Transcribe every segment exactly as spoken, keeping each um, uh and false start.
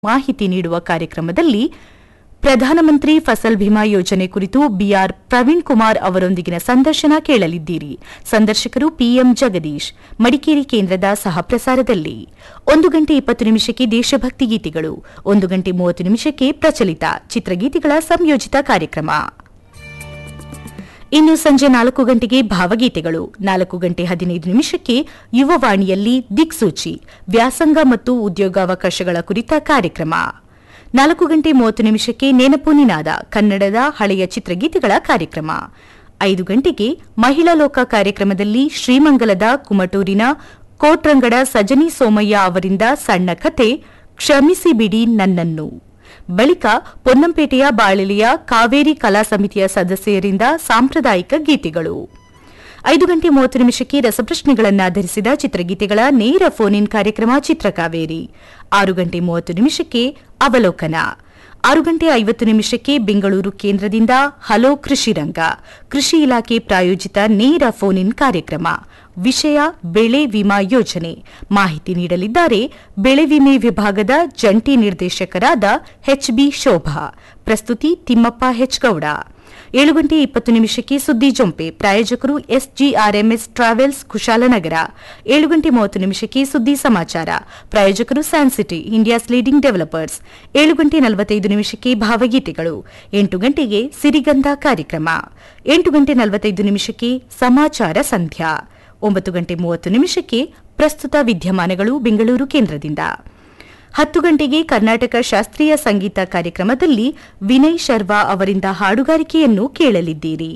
ಮಾಹಿತಿ ನೀಡುವ ಕಾರ್ಯಕ್ರಮದಲ್ಲಿ ಪ್ರಧಾನಮಂತ್ರಿ ಫಸಲ್ ಭೀಮಾ ಯೋಜನೆ ಕುರಿತು ಬಿಆರ್ ಪ್ರವೀಣ್ ಕುಮಾರ್ ಅವರೊಂದಿಗಿನ ಸಂದರ್ಶನ ಕೇಳಲಿದ್ದೀರಿ. ಸಂದರ್ಶಕರು ಪಿಎಂ ಜಗದೀಶ್. ಮಡಿಕೇರಿ ಕೇಂದ್ರದ ಸಹ ಪ್ರಸಾರದಲ್ಲಿ ಒಂದು ಗಂಟೆ ಇಪ್ಪತ್ತು ನಿಮಿಷಕ್ಕೆ ದೇಶಭಕ್ತಿ ಗೀತೆಗಳು, ಒಂದು ಗಂಟೆ ಮೂವತ್ತು ನಿಮಿಷಕ್ಕೆ ಪ್ರಚಲಿತ ಚಿತ್ರಗೀತೆಗಳ ಸಂಯೋಜಿತ ಕಾರ್ಯಕ್ರಮ. ಇನ್ನು ಸಂಜೆ ನಾಲ್ಕು ಗಂಟೆಗೆ ಭಾವಗೀತೆಗಳು, ನಾಲ್ಕು ಗಂಟೆ ಹದಿನೈದು ನಿಮಿಷಕ್ಕೆ ಯುವವಾಣಿಯಲ್ಲಿ ದಿಕ್ಸೂಚಿ ವ್ಯಾಸಂಗ ಮತ್ತು ಉದ್ಯೋಗಾವಕಾಶಗಳ ಕುರಿತ ಕಾರ್ಯಕ್ರಮ. ನಾಲ್ಕು ಗಂಟೆ ಮೂವತ್ತು ನಿಮಿಷಕ್ಕೆ ನೆನಪು ನಿನಾದ ಕನ್ನಡದ ಹಳೆಯ ಚಿತ್ರಗೀತೆಗಳ ಕಾರ್ಯಕ್ರಮ. ಐದು ಗಂಟೆಗೆ ಮಹಿಳಾ ಲೋಕ ಕಾರ್ಯಕ್ರಮದಲ್ಲಿ ಶ್ರೀಮಂಗಲದ ಕುಮಟೂರಿನ ಕೋಟ್ರಂಗಡ ಸಜನಿ ಸೋಮಯ್ಯ ಅವರಿಂದ ಸಣ್ಣ ಕಥೆ ಕ್ಷಮಿಸಿ ಬಿಡಿ ನನ್ನನ್ನು. ಬಳಿಕ ಪೊನ್ನಂಪೇಟೆಯ ಬಾಳೆಲೆಯ ಕಾವೇರಿ ಕಲಾ ಸಮಿತಿಯ ಸದಸ್ಯರಿಂದ ಸಾಂಪ್ರದಾಯಿಕ ಗೀತೆಗಳು. ಐದು ಗಂಟೆ ಮೂವತ್ತು ನಿಮಿಷಕ್ಕೆ ರಸಪ್ರಶ್ನೆಗಳನ್ನಾಧರಿಸಿದ ಚಿತ್ರಗೀತೆಗಳ ನೇರ ಫೋನ್ ಇನ್ ಕಾರ್ಯಕ್ರಮ ಚಿತ್ರಕಾವೇರಿ. ಆರು ಗಂಟೆ ಮೂವತ್ತು ನಿಮಿಷಕ್ಕೆ ಅವಲೋಕನ. ಆರು ಗಂಟೆ ಐವತ್ತು ನಿಮಿಷಕ್ಕೆ ಬೆಂಗಳೂರು ಕೇಂದ್ರದಿಂದ ಹಲೋ ಕೃಷಿ ರಂಗ ಕೃಷಿ ಇಲಾಖೆ ಪ್ರಾಯೋಜಿತ ನೇರ ಫೋನ್ ಇನ್ ಕಾರ್ಯಕ್ರಮ. ವಿಷಯ ಬೆಳೆ ವಿಮಾ ಯೋಜನೆ. ಮಾಹಿತಿ ನೀಡಲಿದ್ದಾರೆ ಬೆಳೆ ವಿಮೆ ವಿಭಾಗದ ಜಂಟಿ ನಿರ್ದೇಶಕರಾದ ಎಚ್ಬಿ ಶೋಭಾ. ಪ್ರಸ್ತುತಿ ತಿಮ್ಮಪ್ಪ ಹೆಚ್ಗೌಡ. ಏಳು ಗಂಟೆ ಇಪ್ಪತ್ತು ನಿಮಿಷಕ್ಕೆ ಸುದ್ದಿ ಜೊಂಪೆ. ಪ್ರಾಯೋಜಕರು ಎಸ್ಜಿಆರ್ಎಂಎಸ್ ಟ್ರಾವೆಲ್ಸ್ ಕುಶಾಲನಗರ. ಏಳು ಗಂಟೆ ಮೂವತ್ತು ನಿಮಿಷಕ್ಕೆ ಸುದ್ದಿ ಸಮಾಚಾರ. ಪ್ರಾಯೋಜಕರು ಸ್ಯಾನ್ಸಿಟಿ ಇಂಡಿಯಾಸ್ ಲೀಡಿಂಗ್ ಡೆವಲಪರ್ಸ್. ಏಳು ಗಂಟೆ ನಲವತ್ತೈದು ನಿಮಿಷಕ್ಕೆ ಭಾವಗೀತೆಗಳು. ಎಂಟು ಗಂಟೆಗೆ ಸಿರಿಗಂಧ ಕಾರ್ಯಕ್ರಮ. ಎಂಟು ಗಂಟೆ ನಲವತ್ತೈದು ನಿಮಿಷಕ್ಕೆ ಸಮಾಚಾರ ಸಂಧ್ಯಾ. ಒಂಬತ್ತು ಗಂಟೆ ಮೂವತ್ತು ನಿಮಿಷಕ್ಕೆ ಪ್ರಸ್ತುತ ವಿದ್ಯಮಾನಗಳು ಬೆಂಗಳೂರು ಕೇಂದ್ರದಿಂದ. ಹತ್ತು ಗಂಟೆಗೆ ಕರ್ನಾಟಕ ಶಾಸ್ತ್ರೀಯ ಸಂಗೀತ ಕಾರ್ಯಕ್ರಮದಲ್ಲಿ ವಿನಯ್ ಶರ್ವಾ ಅವರಿಂದ ಹಾಡುಗಾರಿಕೆಯನ್ನು ಕೇಳಲಿದ್ದೀರಿ.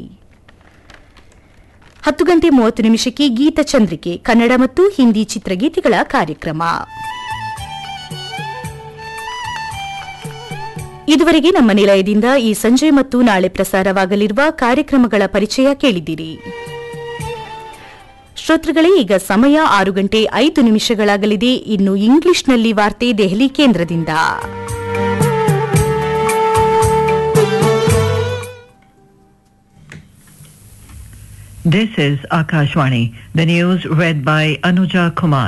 ಹತ್ತು ಗಂಟೆ ಮೂವತ್ತು ನಿಮಿಷಕ್ಕೆ ಗೀತಚಂದ್ರಿಕೆ ಕನ್ನಡ ಮತ್ತು ಹಿಂದಿ ಚಿತ್ರಗೀತೆಗಳ ಕಾರ್ಯಕ್ರಮ. ಇದುವರೆಗೆ ನಮ್ಮ ನಿಲಯದಿಂದ ಈ ಸಂಜೆ ಮತ್ತು ನಾಳೆ ಪ್ರಸಾರವಾಗಲಿರುವ ಕಾರ್ಯಕ್ರಮಗಳ ಪರಿಚಯ ಕೇಳಿದ್ದೀರಿ. ಶ್ರೋತೃಗಳೇ, ಈಗ ಸಮಯ ಆರು ಗಂಟೆ ಐದು ನಿಮಿಷಗಳಾಗಲಿದೆ. ಇನ್ನು ಇಂಗ್ಲಿಷ್ನಲ್ಲಿ ವಾರ್ತೆ ದೆಹಲಿ ಕೇಂದ್ರದಿಂದ. This is Akashvani. The news read by Anuja Kumar.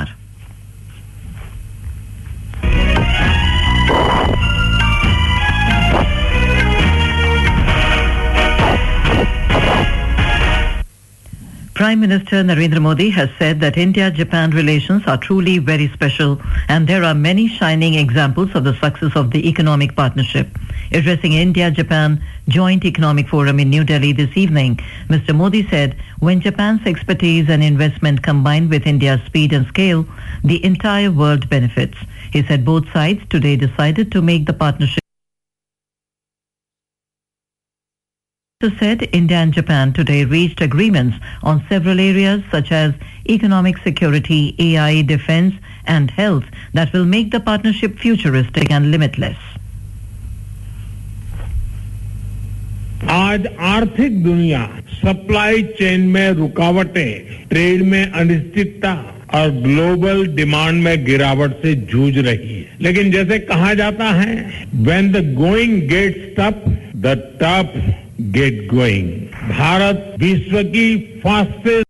Prime Minister Narendra Modi has said that India-Japan relations are truly very special and there are many shining examples of the success of the economic partnership. Addressing India-Japan Joint Economic Forum in New Delhi this evening, Mister Modi said, when Japan's expertise and investment combine with India's speed and scale, the entire world benefits. He said both sides today decided to make the partnership. Said India and Japan today reached agreements on several areas such as economic security, A I, defense and health that will make the partnership futuristic and limitless. आज आर्थिक दुनिया supply chain में रुकावटें, trade में अनिश्चितता और global demand में गिरावट से जूझ रही है. लेकिन जैसे कहा जाता है, when the going gets tough, the tough get going. Bharat विश्व की फास्टेस्ट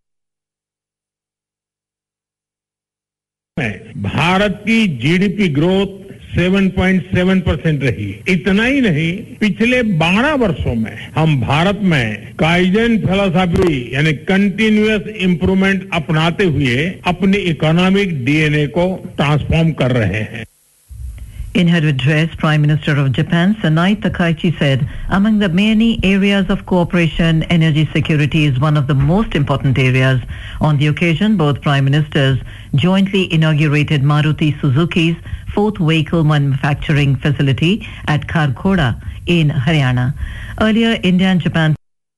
में भारत की जीडीपी ग्रोथ सात पॉइंट सात परसेंट रही. इतना ही नहीं, पिछले बारह वर्षों में हम भारत में काइजन फिलॉसफी यानी कंटिन्यूअस इंप्रूवमेंट अपनाते हुए अपनी इकोनॉमिक डीएनए को ट्रांसफॉर्म कर रहे हैं. In her address, Prime Minister of Japan, Sanai Takaichi, said, among the many areas of cooperation, energy security is one of the most important areas. On the occasion, both Prime Ministers jointly inaugurated Maruti Suzuki's fourth vehicle manufacturing facility at Kharkhoda in Haryana. Earlier, India and Japan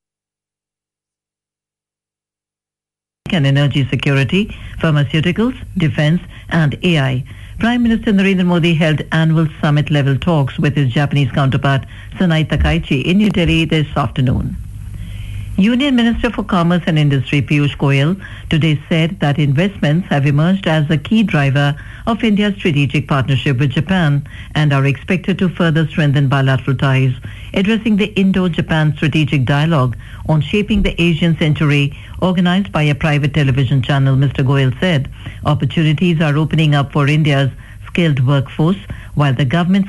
and energy security, pharmaceuticals, defense and A I. Prime Minister Narendra Modi held annual summit-level talks with his Japanese counterpart Sanai Takaichi in New Delhi this afternoon. Union Minister for Commerce and Industry Piyush Goyal today said that investments have emerged as a key driver of India's strategic partnership with Japan and are expected to further strengthen bilateral ties. Addressing the Indo-Japan Strategic Dialogue on Shaping the Asian Century, organized by a private television channel, Mister Goyal said, opportunities are opening up for India's skilled workforce while the government